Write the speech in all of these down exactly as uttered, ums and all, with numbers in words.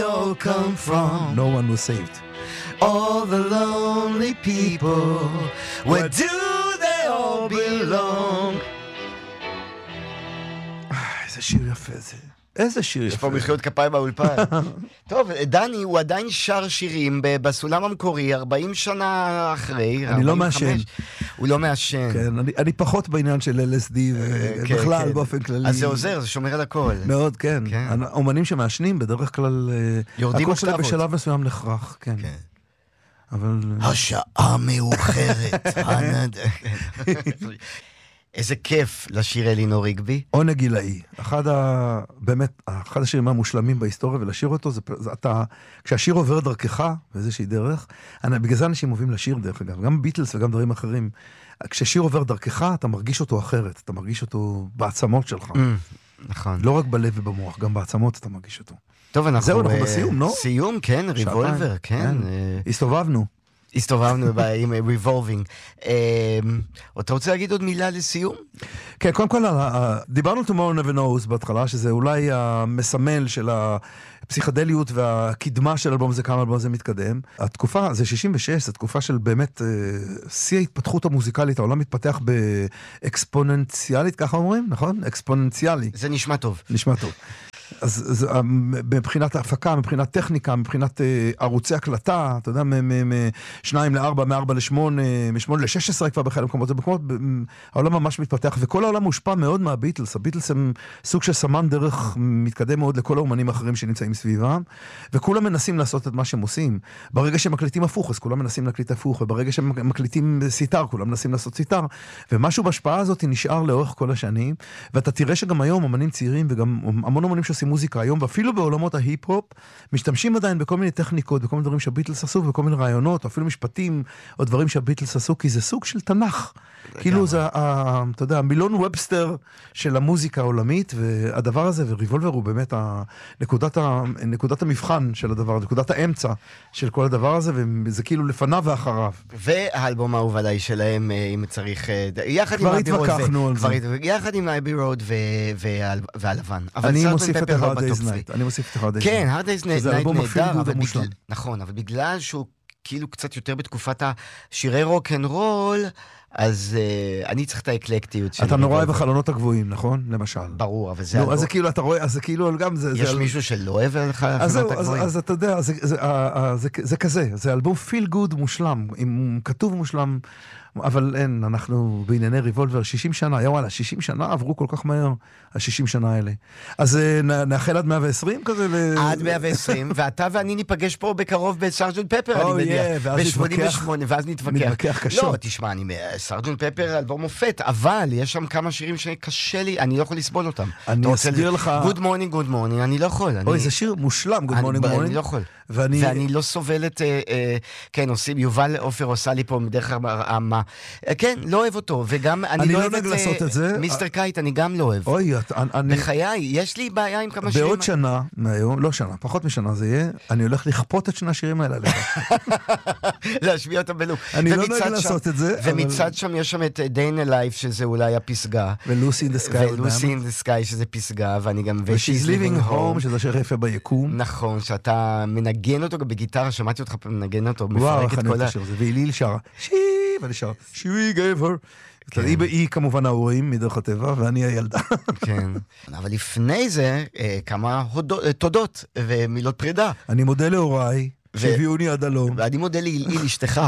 all come from? No one was saved. All the lonely people, where do they all belong? איזה שיר יפה זה. איזה שיר יפה. יש פה מחיאות כפיים באולפן. טוב, דני הוא עדיין שר שירים בסולם המקורי, ארבעים שנה אחרי. אני לא מעשן. הוא לא מעשן. כן, אני, אני פחות בעניין של אל אס די ובכלל באופן כללי. אז זה עוזר, זה שומר על הכל. מאוד, כן. אומנים שמעשנים בדרך כלל... יורדים הכל שלהם בשלב מסוים נחרך, כן. אבל... השעה מאוחרת. איזה כיף לשיר אלינור ריגבי. עונג גילאי. אחד ה... באמת, אחד השירים המושלמים בהיסטוריה, ולשיר אותו, זה, זה אתה... כשהשיר עובר דרכך, באיזושהי דרך, אני, בגלל זה אנשים אוהבים לשיר דרך אגב, גם ביטלס וגם דברים אחרים, כששיר עובר דרכך, אתה מרגיש אותו אחרת, אתה מרגיש אותו בעצמות שלך. Mm, נכון. לא רק בלב ובמוח, גם בעצמות אתה מרגיש אותו. טוב, אנחנו... זהו, אנחנו בסיום, לא? סיום, כן, ריבולבר, כן. הסתובבנו. הסתובבנו עם ריבולבינג. אתה רוצה להגיד עוד מילה לסיום? כן, קודם כל, דיברנו Tomorrow Never Knows בהתחלה, שזה אולי המסמל של הפסיכדליות והקדמה של אלבום זה, כמה אלבום זה מתקדם. התקופה, זה שישים ושש, זו תקופה של באמת שיא ההתפתחות המוזיקלית, העולם מתפתח באקספוננציאלית, ככה אומרים, נכון? אקספוננציאלי. זה נשמע טוב. נשמע טוב. אז, אז מבחינת ההפקה, מבחינת טכניקה, מבחינת אה, ערוצי הקלטה, אתה יודע, משניים לארבע, מארבע לשמונה, משמונה לשש עשרה כבר בחלק מקומות, זה מקומות, העולם ממש מתפתח, וכל העולם מושפע מאוד מהביטלס. הביטלס הם סוג של סמן דרך מתקדם מאוד לכל האומנים האחרים שנמצאים סביבם, וכולם מנסים לעשות את מה שהם עושים. ברגע שהם מקליטים הפוך, אז כולם מנסים להקליט הפוך, וברגע שהם מקליטים סיטר, כולם מנסים לעשות סיטר, ומשהו בהשפעה הזאת נשאר לאורך כל השנים, ואתה תראה שגם היום אומנים צעירים, וגם המון אומנים שעושים מוזיקה היום, ואפילו בעולמות ההיפ-הופ, משתמשים עדיין בכל מיני טכניקות, בכל מיני דברים שהביטלס עשו, בכל מיני רעיונות, אפילו משפטים, או דברים שהביטלס עשו, כי זה סוג של תנ"ך. כאילו זה, אתה יודע, מילון ובסטר של המוזיקה העולמית, והדבר הזה, וריבולבר הוא באמת נקודת המבחן של הדבר, נקודת האמצע של כל הדבר הזה, וזה כאילו לפניו ואחריו. והאלבום האהוב עליי שלהם, אם צריך, יחד כבר התווכחנו על זה. יחד עם אייבי רוד והלבן. אני מוסיף את ה-Hard Day's Night. אני מוסיף את ה-Hard Day's Night. כן, Hard Day's Night נהדר. זה אלבום אפילו מושלם. נכון, אבל בגלל שהוא כאילו קצת יותר בתקופת השירי רוק אנד רול, אז uh, אני צריך את האקלקטיות שלי. אתה נורא אוהב החלונות הגבוהים, נכון? למשל. ברור, אבל זה... נו, אז זה כאילו, אתה רואה, אז זה כאילו גם זה... יש מישהו שלא אוהב לך החלונות הגבוהים? אז אתה יודע, זה כזה, זה אלבום פיל גוד מושלם, עם כתוב מושלם, אבל אין, אנחנו בענייני ריבולבר, שישים שנה, יאללה, שישים שנה עברו כל כך מהר, ה-שישים שנה האלה. אז נאחל עד מאה ועשרים כזה? עד מאה ועשרים, ואתה ואני ניפגש פה בקרוב בסרג'נט פפר, אני מניח. ב-שמונים ושמונה, ואז נתווכח. נתווכח קשות. לא, תשמע, אני סרג'נט פפר, אלבום מופת, אבל יש שם כמה שירים שקשה לי, אני לא יכול לסבול אותם. אני אסביר לך... Good morning, good morning, אני לא יכול. אוי, זה שיר מושלם, Good morning, good morning. אני לא יכול. ואני לא סובל את... כן, עושים, יובל עופר עושה לי פה מדרך מה... כן, לא אוהב אותו, וגם אני לא אוהב את מיסטר קייט, אני גם לא אוהב. אוי, אני... בחיי, יש לי בעיה עם כמה שירים... בעוד שנה, מהיום, לא שנה, פחות משנה זה יהיה, אני הולך לכפות את שני השירים האלה עליך. להשמיע אותם בלו. אני לא נוהג לעשות את זה. ומצד שם יש שם את Day in a Life, שזה אולי הפסגה. ו-Lucy in the Sky. ו-Lucy in the Sky, שזה פסגה, ואני גם... ו-She's Living Home, שזה שיר יפה ביקום. נכון, שאתה מנגן אותו בגיטרה, שמעתי אותך מנגן אותו, מפרק את כל ה... והיליל שר, שי, ואני שר, she gave her. היא כמובן ההורים מדרך הטבע, ואני הילדה. כן. אבל לפני זה, כמה תודות ומילות פרידה. אני מודה להוריי, שהביאוני עד הלום. ואני מודה לאיל אשתך.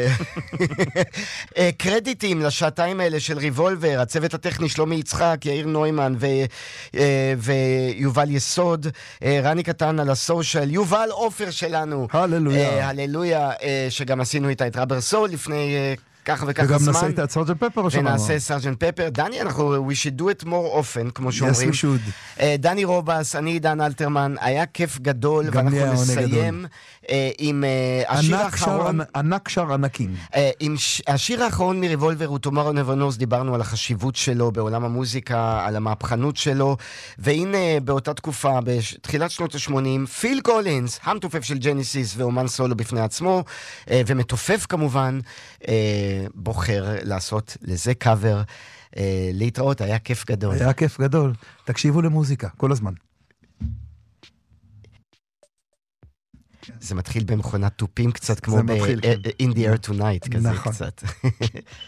קרדיטים לשעתיים האלה של ריבולבר, הצוות הטכני שלומי יצחק, יאיר נוימן ויובל יסוד, רני קטן על הסושיאל, יובל עופר שלנו. הללויה. הללויה, שגם עשינו איתה את רבר סול לפני... ככה וככה וגם זמן. נעשה את סרג'נט פפר. ונעשה סרג'נט פפר. דני, אנחנו, we should do it more often, כמו שאומרים. Yes, we should. דני רובס, אני עידן אלתרמן, היה כיף גדול, ואנחנו נסיים עם השיר האחרון. ענק שר ענקים. עם השיר האחרון מריבולבר הוא Tomorrow Never Knows, דיברנו על החשיבות שלו בעולם המוזיקה, על המהפכנות שלו, והנה באותה תקופה, בתחילת שנות ה-שמונים, פיל קולינס, המתופף של ג'ניסיס ואומן סולו בפני עצמו, ומתופף כמובן, בוחר לעשות לזה קאבר. להתראות, היה כיף גדול. היה כיף גדול. תקשיבו למוזיקה, כל הזמן. זה מתחיל במכונת תופים קצת, כמו זה מתחיל, כן. ב-In the Air Tonight, כזה נכון. קצת.